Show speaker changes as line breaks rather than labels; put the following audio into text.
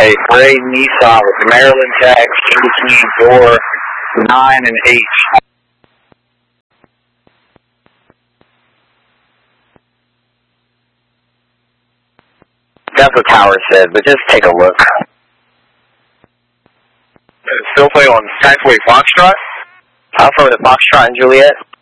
a gray Nissan with Maryland tags in between door 9 and H.
That's what Tower said, but just take a look.
Still play on Taxiway Foxtrot?
Alpha with Foxtrot and Juliet.